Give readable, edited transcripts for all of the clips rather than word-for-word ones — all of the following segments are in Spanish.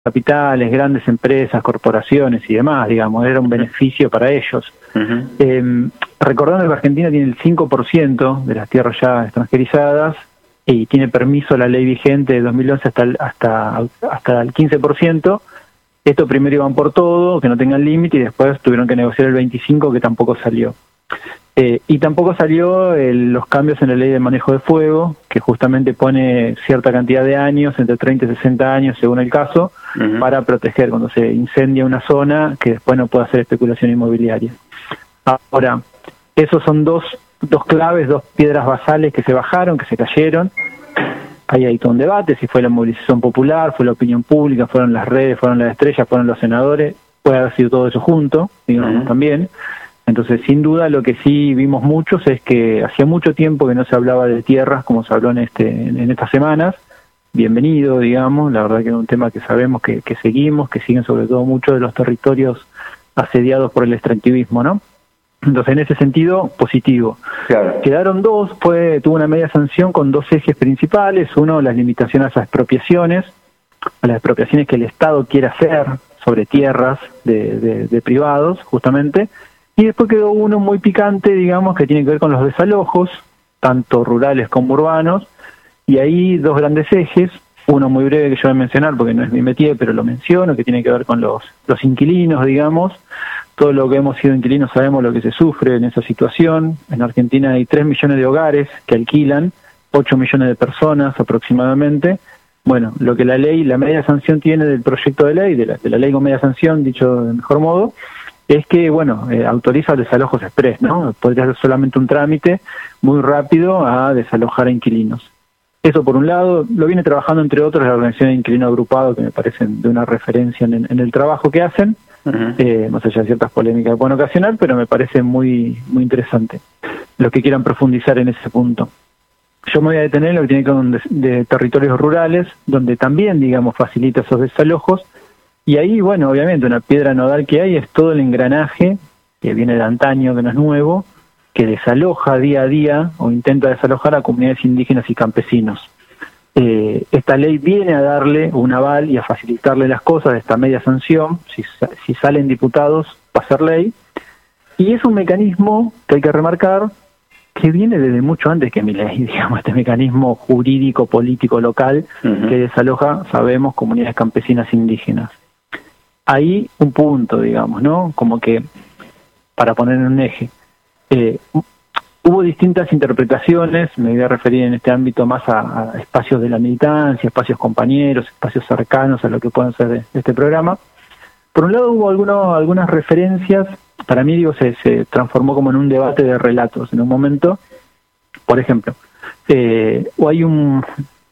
capitales, grandes empresas, corporaciones y demás, digamos, era un beneficio para ellos. Recordando que Argentina tiene el 5% de las tierras ya extranjerizadas y tiene permiso la ley vigente de 2011 hasta el 15%. Esto primero iban por todo, que no tengan límite, y después tuvieron que negociar el 25%, que tampoco salió. Y tampoco salió los cambios en la ley de manejo de fuego, que justamente pone cierta cantidad de años, entre 30 y 60 años según el caso, para proteger cuando se incendia una zona, que después no pueda hacer especulación inmobiliaria. Ahora, esos son dos claves, dos piedras basales que se bajaron, que se cayeron. Ahí hay todo un debate, si fue la movilización popular, fue la opinión pública, fueron las redes, fueron las estrellas, fueron los senadores, puede haber sido todo eso junto, digamos, también. Entonces, sin duda, lo que sí vimos muchos es que hacía mucho tiempo que no se hablaba de tierras como se habló en estas semanas. Bienvenido, digamos, la verdad que es un tema que sabemos que seguimos, que siguen sobre todo muchos de los territorios asediados por el extractivismo, ¿no? Entonces, en ese sentido, positivo. Claro. Quedaron tuvo una media sanción con dos ejes principales. Uno, las limitaciones a las expropiaciones que el Estado quiere hacer sobre tierras de privados, justamente. Y después quedó uno muy picante, digamos, que tiene que ver con los desalojos, tanto rurales como urbanos, y ahí dos grandes ejes, uno muy breve que yo voy a mencionar porque no es mi métier, pero lo menciono, que tiene que ver con los inquilinos, digamos. Todo lo que hemos sido inquilinos sabemos lo que se sufre en esa situación. En Argentina hay 3 millones de hogares que alquilan, 8 millones de personas aproximadamente. Bueno, lo que la media sanción tiene del proyecto de ley, de la ley con media sanción, dicho de mejor modo, es que, autoriza desalojos express, ¿no? Podría ser solamente un trámite muy rápido a desalojar a inquilinos. Eso por un lado, lo viene trabajando entre otros la organización de inquilinos agrupados, que me parecen de una referencia en el trabajo que hacen, más allá de ciertas polémicas que pueden ocasionar, pero me parece muy, muy interesante los que quieran profundizar en ese punto. Yo me voy a detener en lo que tiene que ver de territorios rurales, donde también, digamos, facilita esos desalojos. Y ahí, obviamente, una piedra nodal que hay es todo el engranaje, que viene de antaño, que no es nuevo, que desaloja día a día, o intenta desalojar a comunidades indígenas y campesinos. Esta ley viene a darle un aval y a facilitarle las cosas de esta media sanción. Si salen diputados, va a ser ley. Y es un mecanismo que hay que remarcar, que viene desde mucho antes que mi ley, digamos, este mecanismo jurídico, político, local, que desaloja, sabemos, comunidades campesinas indígenas. Ahí un punto, digamos, ¿no? Como que, para poner en un eje, hubo distintas interpretaciones, me voy a referir en este ámbito más a espacios de la militancia, espacios compañeros, espacios cercanos a lo que pueden ser de este programa. Por un lado hubo algunas referencias, para mí se transformó como en un debate de relatos en un momento. Por ejemplo, hay un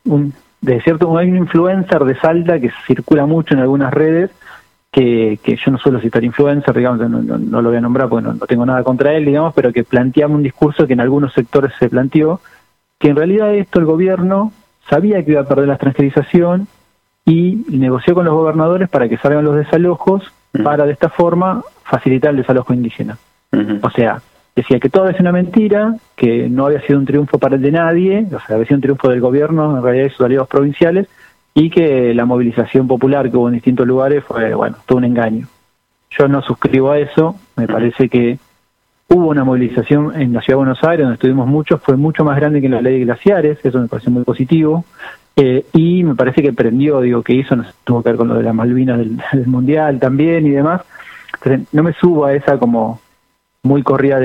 influencer de Salta que circula mucho en algunas redes, que yo no suelo citar influencer, digamos, no lo voy a nombrar porque no tengo nada contra él, digamos, pero que planteaba un discurso que en algunos sectores se planteó, que en realidad el gobierno sabía que iba a perder la extranjerización y negoció con los gobernadores para que salgan los desalojos, para de esta forma facilitar el desalojo indígena. O sea, decía que todo es una mentira, que no había sido un triunfo de nadie, o sea, había sido un triunfo del gobierno, en realidad de sus aliados provinciales, y que la movilización popular que hubo en distintos lugares fue, todo un engaño. Yo no suscribo a eso, me parece que hubo una movilización en la Ciudad de Buenos Aires, donde estuvimos muchos, fue mucho más grande que en la ley de glaciares, eso me parece muy positivo, y me parece que prendió, que hizo, no sé, tuvo que ver con lo de las Malvinas del Mundial también y demás. Entonces, no me subo a esa como muy corrida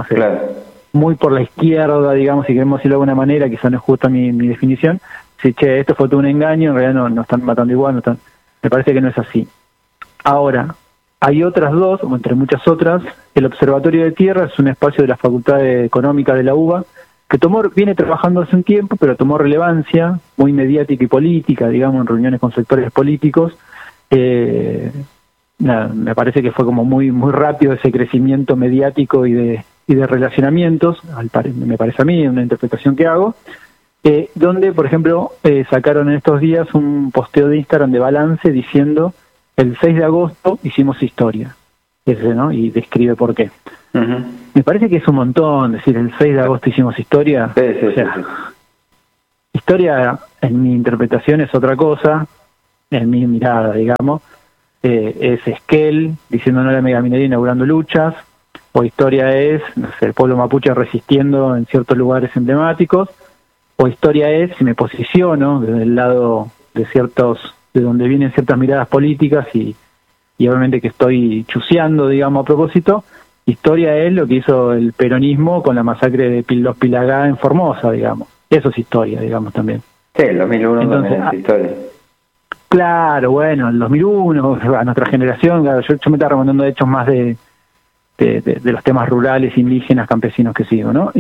muy por la izquierda, digamos, si queremos decirlo de alguna manera, quizá no es justa mi definición. Si, esto fue todo un engaño, en realidad no están matando igual, me parece que no es así. Ahora, hay otras dos, o entre muchas otras. El Observatorio de Tierra es un espacio de la Facultad Económica de la UBA, que viene trabajando hace un tiempo, pero tomó relevancia muy mediática y política, digamos, en reuniones con sectores políticos. Me parece que fue como muy muy rápido ese crecimiento mediático y de relacionamientos, me parece a mí, una interpretación que hago, donde, por ejemplo, sacaron en estos días un posteo de Instagram de balance diciendo: el 6 de agosto hicimos historia, ¿no? Y describe por qué. Me parece que es un montón decir el 6 de agosto hicimos historia. Sí. Historia, en mi interpretación, es otra cosa. en mi mirada, digamos, es Esquel diciendo no a la megaminería inaugurando luchas, o historia es, no sé, el pueblo mapuche resistiendo en ciertos lugares emblemáticos, o historia es si me posiciono desde el lado de donde vienen ciertas miradas políticas y obviamente que estoy chuceando, digamos, a propósito. Historia es lo que hizo el peronismo con la masacre de los Pilagá en Formosa, digamos. Eso es historia, digamos, también. Sí, el 2001 entonces, también es historia. Claro, bueno, el 2001, a nuestra generación, claro, yo me estaba remontando de hechos más de los temas rurales, indígenas, campesinos que sigo, ¿no?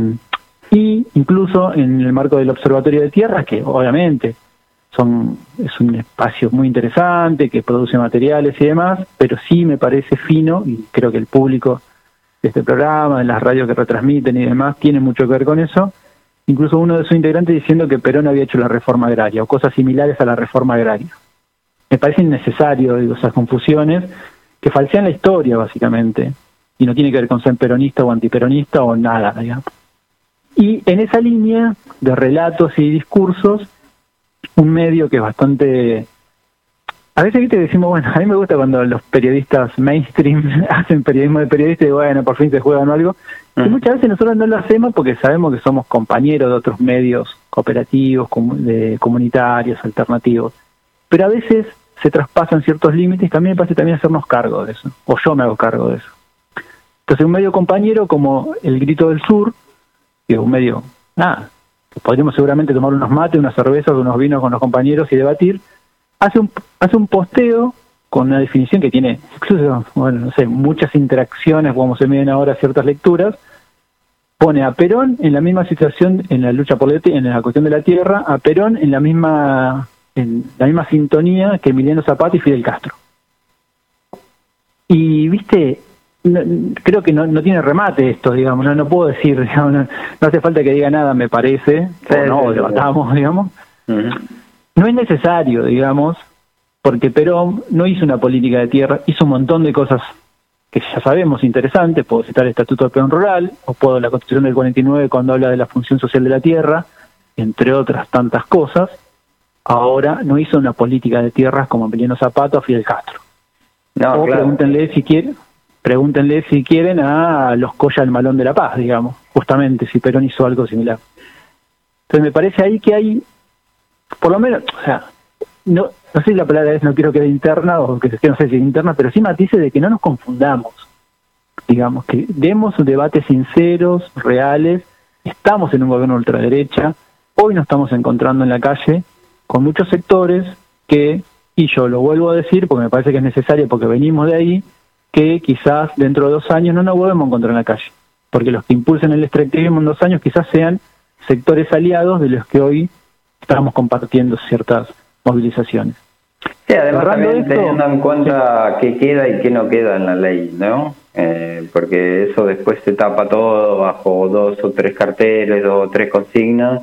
Y incluso en el marco del Observatorio de Tierras, que obviamente es un espacio muy interesante, que produce materiales y demás, pero sí me parece fino, y creo que el público de este programa, de las radios que retransmiten y demás, tiene mucho que ver con eso. Incluso uno de sus integrantes diciendo que Perón había hecho la reforma agraria, o cosas similares a la reforma agraria. Me parece innecesario, digo, esas confusiones, que falsean la historia, básicamente, y no tiene que ver con ser peronista o antiperonista o nada, digamos. Y en esa línea de relatos y discursos, un medio que es bastante... A veces, viste, decimos, bueno, a mí me gusta cuando los periodistas mainstream hacen periodismo de periodista y bueno, por fin se juegan o algo. Y muchas veces nosotros no lo hacemos porque sabemos que somos compañeros de otros medios cooperativos, comunitarios, alternativos. Pero a veces se traspasan ciertos límites, también me parece también hacernos cargo de eso, o yo me hago cargo de eso. Entonces un medio compañero como El Grito del Sur, que es un medio, que podríamos seguramente tomar unos mates, unas cervezas, unos vinos con los compañeros y debatir, hace un posteo con una definición que tiene, incluso, bueno, no sé, muchas interacciones, como se miden ahora ciertas lecturas, pone a Perón en la misma situación en la lucha por en la cuestión de la tierra, a Perón en la misma sintonía que Emiliano Zapata y Fidel Castro. Y, viste, creo que no tiene remate esto, digamos, no puedo decir, digamos, no hace falta que diga nada, me parece, o debatamos, digamos. No es necesario, digamos, porque Perón no hizo una política de tierra, hizo un montón de cosas que ya sabemos interesantes. Puedo citar el Estatuto de Peón Rural, o puedo la Constitución del 49 cuando habla de la función social de la tierra, entre otras tantas cosas. Ahora no hizo una política de tierras como Emiliano Zapata o Fidel Castro. No, o claro. Pregúntenle si quieren a los Colla del Malón de la Paz, digamos, justamente si Perón hizo algo similar. Entonces me parece ahí que hay, por lo menos, o sea, no sé si la palabra es, no quiero que sea interna, o que no sé si es interna, pero sí matices de que no nos confundamos, digamos, que demos debates sinceros, reales. Estamos en un gobierno de ultraderecha, hoy nos estamos encontrando en la calle con muchos sectores que, y yo lo vuelvo a decir porque me parece que es necesario, porque venimos de ahí, que quizás dentro de 2 años no nos volvemos a encontrar en la calle, porque los que impulsen el extractivismo en 2 años quizás sean sectores aliados de los que hoy estamos compartiendo ciertas movilizaciones. Sí, además también teniendo en cuenta qué queda y qué no queda en la ley, ¿no? Porque eso después se tapa todo bajo 2 o 3 carteles, 2 o 3 consignas,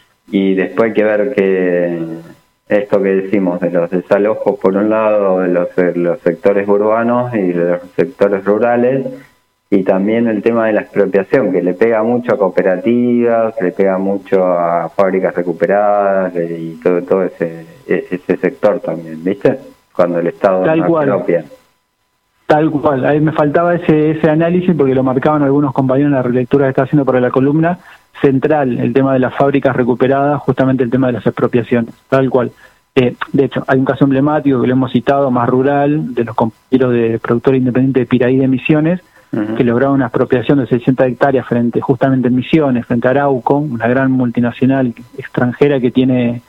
y después hay que ver que esto que decimos de los desalojos por un lado, de los sectores urbanos y de los sectores rurales, y también el tema de la expropiación, que le pega mucho a cooperativas, le pega mucho a fábricas recuperadas y todo ese sector también, ¿viste? Cuando el Estado no expropia. Tal cual, ahí me faltaba ese análisis porque lo marcaban algunos compañeros en la relectura que está haciendo para la columna central, el tema de las fábricas recuperadas, justamente el tema de las expropiaciones, tal cual. De hecho, hay un caso emblemático que lo hemos citado, más rural, de los compañeros de productores independientes de Piraí de Misiones, que lograron una expropiación de 600 hectáreas justamente en Misiones, frente a Arauco, una gran multinacional extranjera que tiene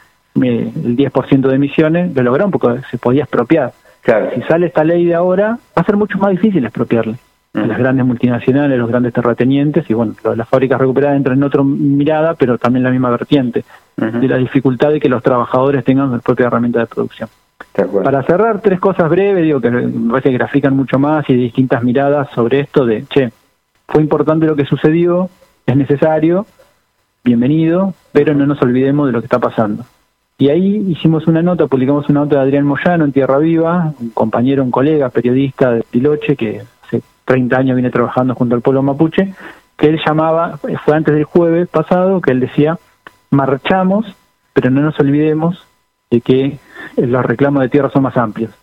el 10% de Misiones, lo lograron porque se podía expropiar. Claro. Si sale esta ley de ahora, va a ser mucho más difícil expropiarle a las grandes multinacionales, los grandes terratenientes, y bueno, las fábricas recuperadas entran en otra mirada, pero también la misma vertiente, de la dificultad de que los trabajadores tengan su propia herramienta de producción. Para cerrar, 3 cosas breves, digo que me parece que grafican mucho más y de distintas miradas sobre esto de, fue importante lo que sucedió, es necesario, bienvenido, pero no nos olvidemos de lo que está pasando. Y ahí hicimos una nota, publicamos una nota de Adrián Moyano en Tierra Viva, un compañero, un colega, periodista de Bariloche, que hace 30 años viene trabajando junto al pueblo mapuche, que él llamaba, fue antes del jueves pasado, que él decía, marchamos, pero no nos olvidemos de que los reclamos de tierra son más amplios.